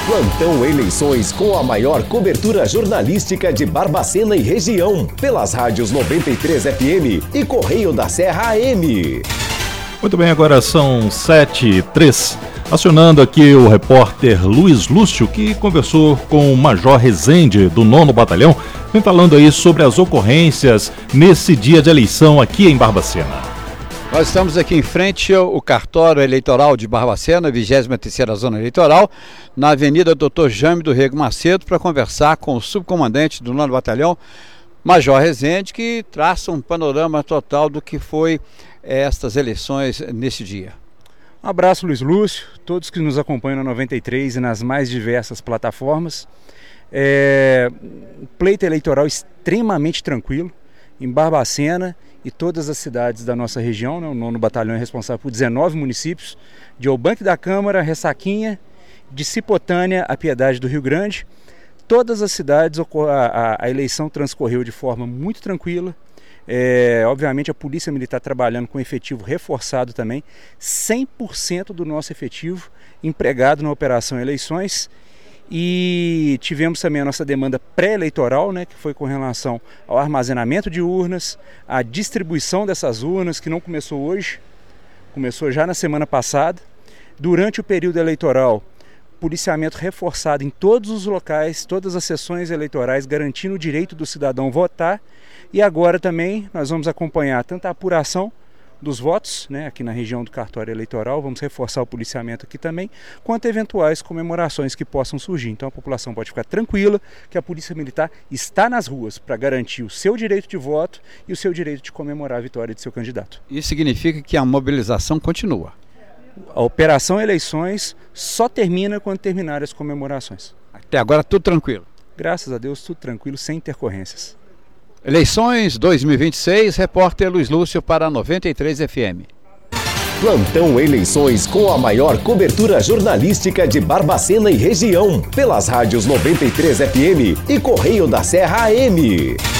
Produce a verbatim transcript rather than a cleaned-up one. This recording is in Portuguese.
Plantão Eleições com a maior cobertura jornalística de Barbacena e região, pelas rádios noventa e três F M e Correio da Serra A M. Muito bem, agora são sete e três. Acionando aqui o repórter Luiz Lúcio, que conversou com o Major Rezende, do nono Batalhão, vem falando aí sobre as ocorrências nesse dia de eleição aqui em Barbacena. Nós estamos aqui em frente ao cartório eleitoral de Barbacena, vigésima terceira Zona Eleitoral, na Avenida doutor Jame do Rego Macedo, para conversar com o subcomandante do nono Batalhão, Major Rezende, que traça um panorama total do que foi eh, estas eleições neste dia. Um abraço, Luiz Lúcio, todos que nos acompanham na noventa e três e nas mais diversas plataformas. É, um pleito eleitoral extremamente tranquilo em Barbacena e todas as cidades da nossa região, né? O nono Batalhão é responsável por dezenove municípios, de Obanque da Câmara, Ressaquinha, de Cipotânia a Piedade do Rio Grande. Todas as cidades, a, a eleição transcorreu de forma muito tranquila. É, obviamente a Polícia Militar trabalhando com efetivo reforçado também, cem por cento do nosso efetivo empregado na Operação Eleições. E tivemos também a nossa demanda pré-eleitoral, né, que foi com relação ao armazenamento de urnas, a distribuição dessas urnas, que não começou hoje, começou já na semana passada. Durante o período eleitoral, policiamento reforçado em todos os locais, todas as sessões eleitorais, garantindo o direito do cidadão votar. E agora também nós vamos acompanhar tanto a apuração dos votos, né, aqui na região do cartório eleitoral, vamos reforçar o policiamento aqui também, quanto eventuais comemorações que possam surgir. Então a população pode ficar tranquila que a Polícia Militar está nas ruas para garantir o seu direito de voto e o seu direito de comemorar a vitória de seu candidato. Isso significa que a mobilização continua. A Operação Eleições só termina quando terminarem as comemorações. Até agora tudo tranquilo. Graças a Deus, tudo tranquilo, sem intercorrências. Eleições dois mil e vinte e seis, repórter Luiz Lúcio para a noventa e três F M. Plantão Eleições com a maior cobertura jornalística de Barbacena e região, pelas rádios noventa e três F M e Correio da Serra A M.